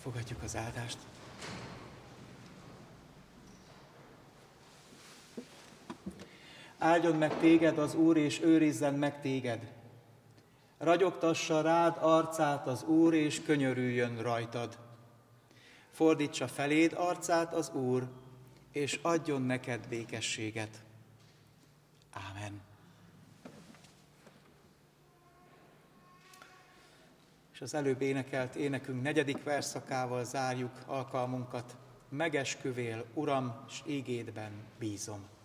Fogadjuk az áldást. Áldjon meg téged az Úr, és őrizzen meg téged. Ragyogtassa rád arcát az Úr, és könyörüljön rajtad. Fordítsa feléd arcát az Úr, és adjon neked békességet. Ámen. És az előbb énekelt énekünk 4. versszakával zárjuk alkalmunkat. Megesküvél, Uram, s ígédben bízom.